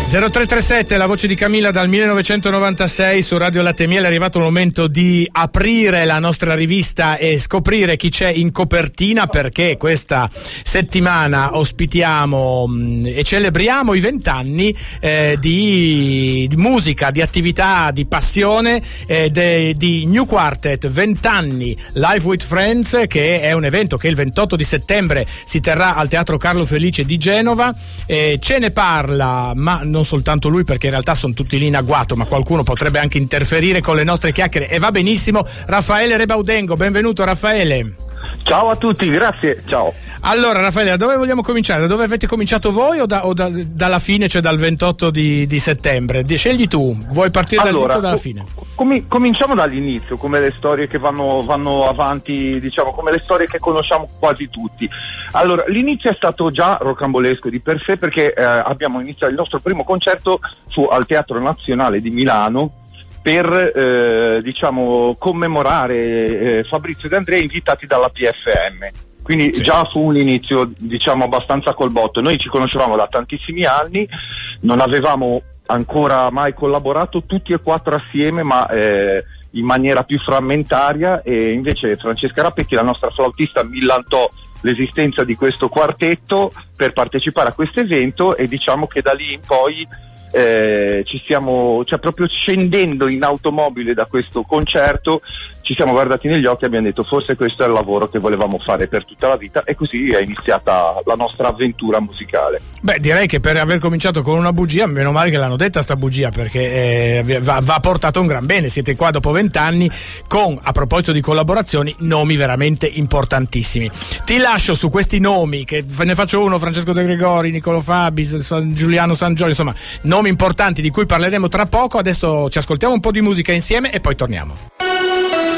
0337, la voce di Camilla dal 1996 su Radio Latte e Miele. È arrivato il momento di aprire la nostra rivista e scoprire chi c'è in copertina, perché questa settimana ospitiamo e celebriamo i 20 anni di musica, di attività, di passione di New Quartet. 20 anni Live with Friends, che è un evento che il 28 di settembre si terrà al Teatro Carlo Felice di Genova. Ce ne parla, ma non soltanto lui, perché in realtà sono tutti lì in agguato, ma qualcuno potrebbe anche interferire con le nostre chiacchiere e va benissimo. Raffaele Rebaudengo, benvenuto Raffaele. Ciao a tutti, grazie, ciao. Allora Raffaele, da dove vogliamo cominciare? Da dove avete cominciato voi o dalla fine, cioè dal 28 di settembre? Scegli tu, vuoi partire dall'inizio o dalla fine? Cominciamo dall'inizio, come le storie che vanno avanti, diciamo, come le storie che conosciamo quasi tutti. Allora, l'inizio è stato già rocambolesco di per sé, perché abbiamo iniziato il nostro primo concerto al Teatro Nazionale di Milano per diciamo commemorare Fabrizio De André, invitati dalla PFM. Quindi sì, già fu un inizio, diciamo, abbastanza col botto. Noi ci conoscevamo da tantissimi anni, non avevamo ancora mai collaborato tutti e quattro assieme, ma in maniera più frammentaria, e invece Francesca Rappetti, la nostra flautista, millantò l'esistenza di questo quartetto per partecipare a questo evento, e diciamo che da lì in poi ci siamo, cioè proprio scendendo in automobile da questo concerto, ci siamo guardati negli occhi e abbiamo detto: forse questo è il lavoro che volevamo fare per tutta la vita, e così è iniziata la nostra avventura musicale. Beh, direi che per aver cominciato con una bugia, meno male che l'hanno detta sta bugia, perché va portato un gran bene. Siete qua dopo 20 anni con, a proposito di collaborazioni, nomi veramente importantissimi. Ti lascio su questi nomi, che ne faccio uno: Francesco De Gregori, Niccolo Fabi, Giuliano Sangioli, insomma nomi importanti di cui parleremo tra poco. Adesso ci ascoltiamo un po' di musica insieme e poi torniamo.